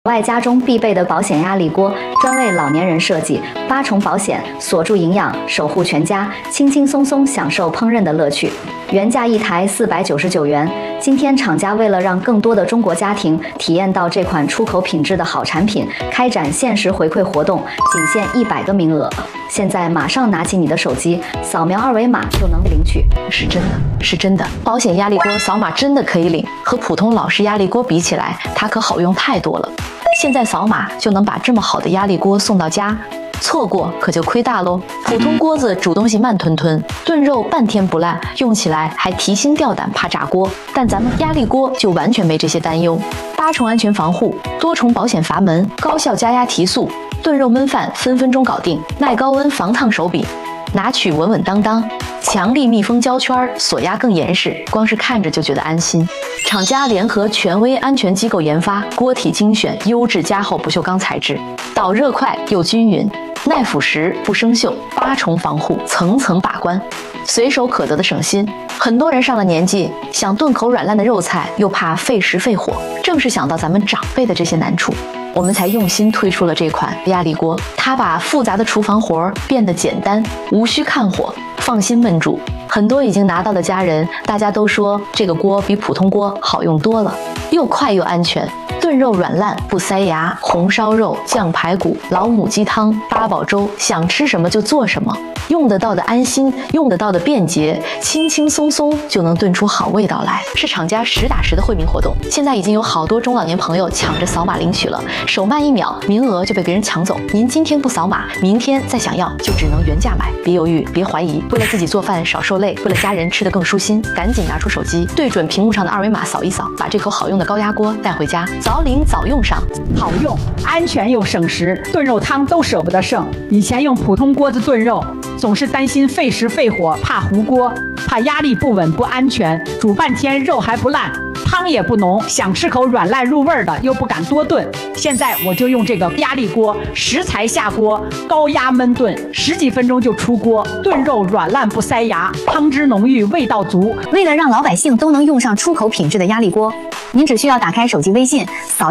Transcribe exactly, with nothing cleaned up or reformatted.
外家中必备的保险压力锅，专为老年人设计，八重保险，锁住营养，守护全家，轻轻松松享受烹饪的乐趣。原价一台四百九十九元，今天厂家为了让更多的中国家庭体验到这款出口品质的好产品，开展限时回馈活动，仅限一百个名额。现在马上拿起你的手机，扫描二维码就能领取。 是真的，是真的，保险压力锅扫码真的可以领，和普通老式压力锅比起来，它可好用太多了。现在扫码就能把这么好的压力锅送到家，错过可就亏大喽。普通锅子煮东西慢吞吞，炖肉半天不烂，用起来还提心吊胆，怕炸锅。但咱们压力锅就完全没这些担忧，八重安全防护，多重保险阀门，高效加压提速，炖肉焖饭分分钟搞定，耐高温防烫手柄，拿取稳稳当当。强力密封胶圈，锁压更严实，光是看着就觉得安心。厂家联合权威安全机构研发，锅体精选优质加厚不锈钢材质，导热快又均匀，耐腐蚀不生锈，八重防护，层层把关，随手可得的省心。很多人上了年纪，想炖口软烂的肉菜，又怕费时费火，正是想到咱们长辈的这些难处，我们才用心推出了这款压力锅。它把复杂的厨房活儿变得简单，无需看火，放心焖煮。很多已经拿到的家人，大家都说这个锅比普通锅好用多了，又快又安全，炖肉软烂不塞牙，红烧肉、酱排骨、老母鸡汤、八宝粥，想吃什么就做什么，用得到的安心，用得到的便捷，轻轻松松就能炖出好味道来。是厂家实打实的惠民活动，现在已经有好多中老年朋友抢着扫码领取了，手慢一秒，名额就被别人抢走。您今天不扫码，明天再想要就只能原价买。别犹豫，别怀疑，为了自己做饭少受累，为了家人吃得更舒心，赶紧拿出手机，对准屏幕上的二维码扫一扫，把这口好用的高压锅带回家，早领早用上。 好用、安全又省时，炖肉汤都舍不得剩。以前用普通锅子炖肉，总是担心费时费火，怕糊锅，怕压力不稳不安全，煮半天肉还不烂，汤也不浓，想吃口软烂入味的又不敢多炖。现在我就用这个压力锅，食材下锅，高压焖炖，十几分钟就出锅，炖肉软烂不塞牙，汤汁浓郁，味道足。 为了让老百姓都能用上出口品质的压力锅，您只需要打开手机微信，扫